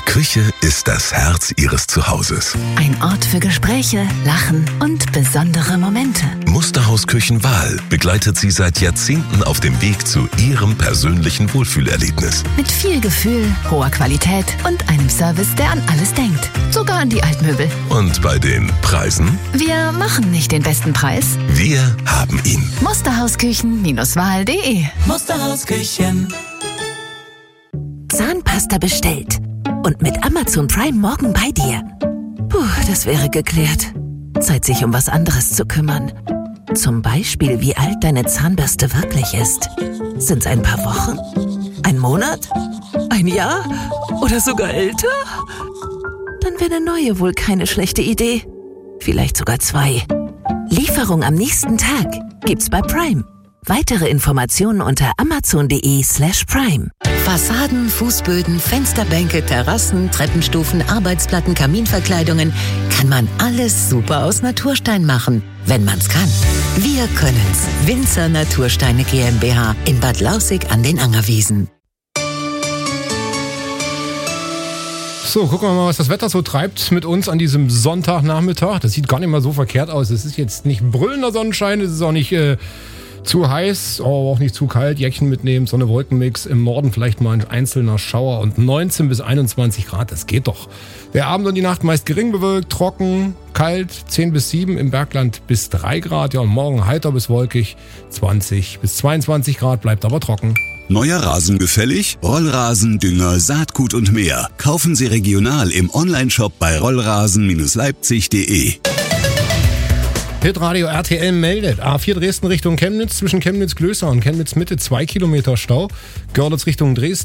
Küche ist das Herz Ihres Zuhauses. Ein Ort für Gespräche, Lachen und besondere Momente. Musterhaus Küchenwahl begleitet Sie seit Jahrzehnten auf dem Weg zu Ihrem persönlichen Wohlfühlerlebnis. Mit viel Gefühl, hoher Qualität und einem Service, der an alles denkt. Sogar an die Altmöbel. Und bei den Preisen? Wir machen nicht den besten Preis. Wir haben ihn. Musterhausküchen-wahl.de. Musterhausküchen. Zahnpasta bestellt. Und mit Amazon Prime morgen bei dir. Puh, das wäre geklärt. Zeit, sich um was anderes zu kümmern. Zum Beispiel, wie alt deine Zahnbürste wirklich ist. Sind's ein paar Wochen? Ein Monat? Ein Jahr? Oder sogar älter? Dann wäre eine neue wohl keine schlechte Idee. Vielleicht sogar 2. Lieferung am nächsten Tag gibt's bei Prime. Weitere Informationen unter amazon.de/prime. Fassaden, Fußböden, Fensterbänke, Terrassen, Treppenstufen, Arbeitsplatten, Kaminverkleidungen. Kann man alles super aus Naturstein machen, wenn man's kann. Wir können's. Winzer Natursteine GmbH in Bad Lausick an den Angerwiesen. So, gucken wir mal, was das Wetter so treibt mit uns an diesem Sonntagnachmittag. Das sieht gar nicht mal so verkehrt aus. Es ist jetzt nicht brüllender Sonnenschein, es ist auch nicht zu heiß, aber auch nicht zu kalt. Jäckchen mitnehmen, Sonne-Wolkenmix. Im Norden vielleicht mal ein einzelner Schauer und 19 bis 21 Grad, das geht doch. Der Abend und die Nacht meist gering bewölkt, trocken, kalt, 10 bis 7, im Bergland bis 3 Grad. Ja, und morgen heiter bis wolkig, 20 bis 22 Grad, bleibt aber trocken. Neuer Rasen gefällig? Rollrasen, Dünger, Saatgut und mehr. Kaufen Sie regional im Onlineshop bei rollrasen-leipzig.de. Hitradio RTL meldet. A4 Dresden Richtung Chemnitz, zwischen Chemnitz-Glößer und Chemnitz-Mitte 2 Kilometer Stau. Görlitz Richtung Dresden.